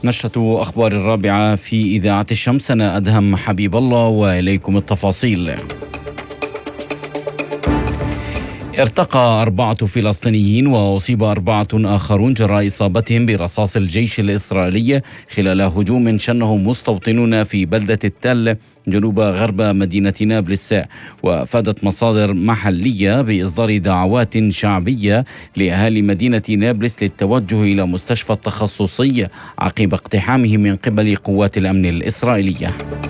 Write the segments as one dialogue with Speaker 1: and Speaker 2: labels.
Speaker 1: نشرة أخبار الرابعة في إذاعة الشمس. أنا أدهم حبيب الله وإليكم التفاصيل. ارتقى 4 فلسطينيين وأصيب 4 آخرون جراء إصابتهم برصاص الجيش الإسرائيلي خلال هجوم شنه مستوطنون في بلدة التل جنوب غرب مدينة نابلس. وأفادت مصادر محلية بإصدار دعوات شعبية لأهالي مدينة نابلس للتوجه إلى مستشفى التخصصي عقب اقتحامه من قبل قوات الأمن الإسرائيلية.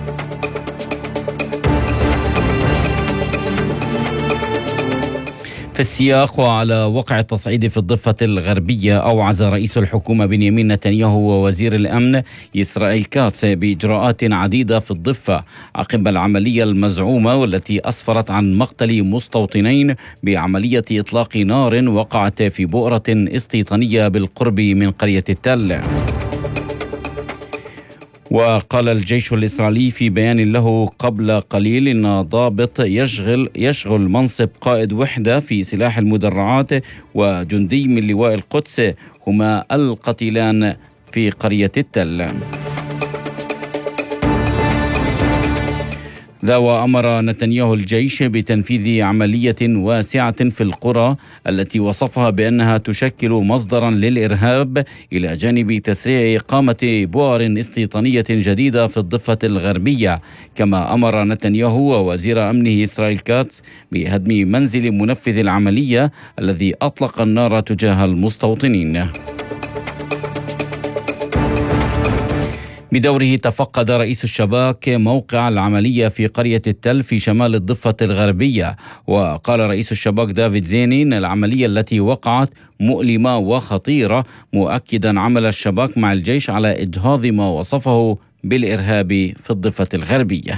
Speaker 1: في السياق وعلى وقع التصعيد في الضفة الغربية، أوعز رئيس الحكومة بنيامين نتنياهو ووزير الأمن إسرائيل كاتس بإجراءات عديدة في الضفة عقب العملية المزعومة والتي أسفرت عن مقتل مستوطنين بعملية إطلاق نار وقعت في بؤرة استيطانية بالقرب من قرية التل. وقال الجيش الإسرائيلي في بيان له قبل قليل إن ضابط يشغل منصب قائد وحدة في سلاح المدرعات وجندي من لواء القدس هما القتيلان في قرية التل. وأمر نتنياهو الجيش بتنفيذ عملية واسعة في القرى التي وصفها بأنها تشكل مصدرا للإرهاب، إلى جانب تسريع إقامة بؤر استيطانية جديدة في الضفة الغربية. كما أمر نتنياهو ووزير أمنه إسرائيل كاتس بهدم منزل منفذ العملية الذي أطلق النار تجاه المستوطنين. بدوره تفقد رئيس الشباك موقع العملية في قرية التل في شمال الضفة الغربية. وقال رئيس الشباك دافيد زيني أن العملية التي وقعت مؤلمة وخطيرة، مؤكدا عمل الشباك مع الجيش على إجهاض ما وصفه بالإرهاب في الضفة الغربية.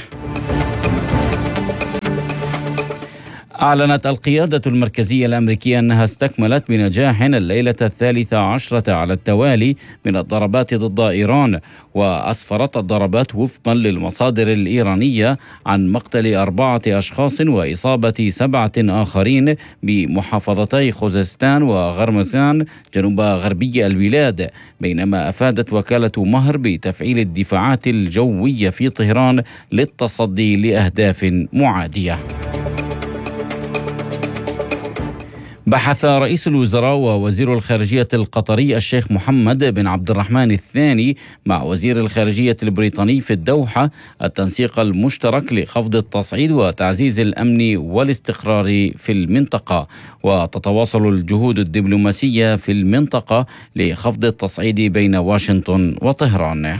Speaker 1: أعلنت القيادة المركزية الأمريكية أنها استكملت بنجاح الليلة 13 على التوالي من الضربات ضد إيران. وأسفرت الضربات وفقا للمصادر الإيرانية عن مقتل 4 أشخاص وإصابة 7 آخرين بمحافظتي خوزستان وغرمزان جنوب غربي البلاد. بينما أفادت وكالة مهر بتفعيل الدفاعات الجوية في طهران للتصدي لأهداف معادية. بحث رئيس الوزراء ووزير الخارجية القطري الشيخ محمد بن عبد الرحمن الثاني مع وزير الخارجية البريطاني في الدوحة التنسيق المشترك لخفض التصعيد وتعزيز الأمن والاستقرار في المنطقة. وتتواصل الجهود الدبلوماسية في المنطقة لخفض التصعيد بين واشنطن وطهران.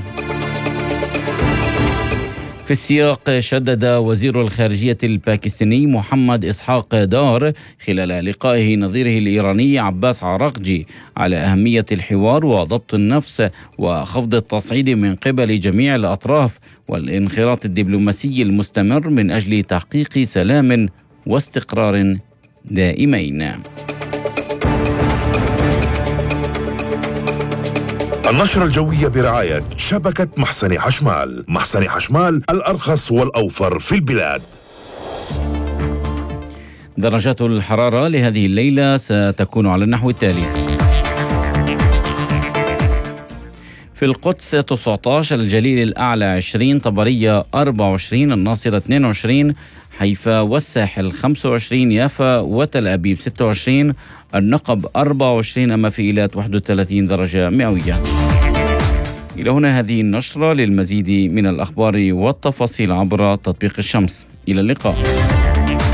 Speaker 1: في السياق، شدد وزير الخارجية الباكستاني محمد إسحاق دار خلال لقائه نظيره الإيراني عباس عراقجي على أهمية الحوار وضبط النفس وخفض التصعيد من قبل جميع الأطراف والانخراط الدبلوماسي المستمر من أجل تحقيق سلام واستقرار دائمين.
Speaker 2: النشرة الجوية برعاية شبكة محسن حشمال. محسن حشمال، الأرخص والأوفر في البلاد.
Speaker 1: درجات الحرارة لهذه الليلة ستكون على النحو التالي: في القدس 19، الجليل الأعلى 20، طبرية 24، الناصرة 22، حيفا والساحل 25، يافا وتل أبيب 26، النقب 24، أما في إيلات 31 درجة مئوية. إلى هنا هذه النشرة. للمزيد من الأخبار والتفاصيل عبر تطبيق الشمس. إلى اللقاء.